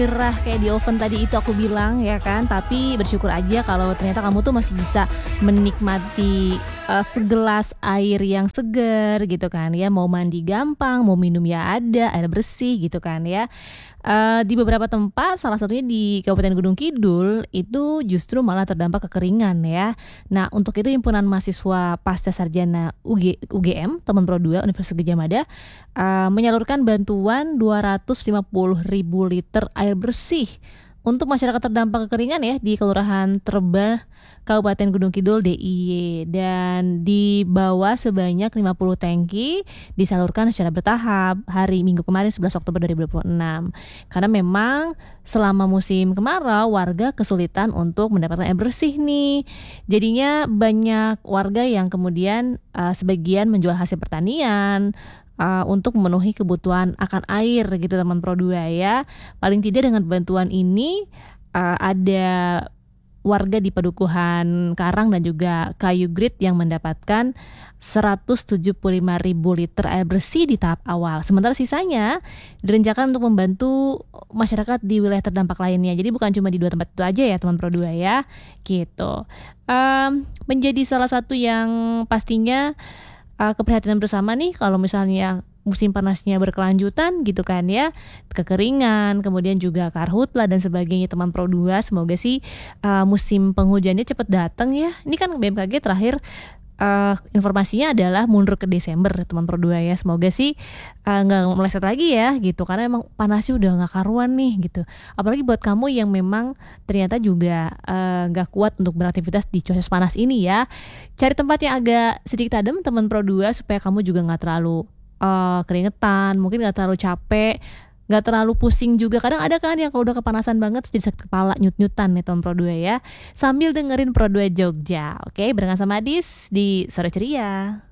gerah kayak di oven tadi itu aku bilang ya kan, tapi bersyukur aja kalau ternyata kamu tuh masih bisa menikmati, segelas air yang seger gitu kan ya, mau mandi gampang, mau minum ya ada, air bersih gitu kan ya. Di beberapa tempat salah satunya di Kabupaten Gunung Kidul, itu justru malah terdampak kekeringan ya. Nah untuk itu Himpunan Mahasiswa Pascasarjana UGM, Teman Pro 2 Universitas Gadjah Mada, menyalurkan bantuan 250.000 liter air bersih untuk masyarakat terdampak kekeringan ya di Kelurahan Trebah, Kabupaten Gunung Kidul DIY, dan dibawa sebanyak 50 tangki disalurkan secara bertahap hari Minggu kemarin 11 Oktober 2026. Karena memang selama musim kemarau warga kesulitan untuk mendapatkan air bersih nih. Jadinya banyak warga yang kemudian sebagian menjual hasil pertanian untuk memenuhi kebutuhan akan air gitu teman Pro 2 ya. Paling tidak dengan bantuan ini ada warga di Padukuhan Karang dan juga Kayu Grit yang mendapatkan 175.000 liter air bersih di tahap awal. Sementara sisanya direncanakan untuk membantu masyarakat di wilayah terdampak lainnya. Jadi bukan cuma di 2 tempat itu aja ya teman Pro 2 ya. Gitu. Menjadi salah satu yang pastinya keprihatinan bersama nih kalau misalnya musim panasnya berkelanjutan gitu kan ya, kekeringan, kemudian juga karhutlah dan sebagainya teman Pro 2. Semoga sih musim penghujannya cepat datang ya. Ini kan BMKG terakhir informasinya adalah mundur ke Desember teman Pro 2 ya. Semoga sih nggak meleset lagi ya gitu, karena emang panasnya udah nggak karuan nih gitu. Apalagi buat kamu yang memang ternyata juga nggak kuat untuk beraktivitas di cuaca panas ini ya. Cari tempat yang agak sedikit adem teman Pro 2 supaya kamu juga nggak terlalu keringetan, mungkin nggak terlalu capek, nggak terlalu pusing juga. Kadang ada kan yang kalau udah kepanasan banget terus jadi sakit kepala, nyut-nyutan nih teman Pro 2 ya. Sambil dengerin Pro 2 Jogja. Oke, barengan sama Adis di Sore Ceria.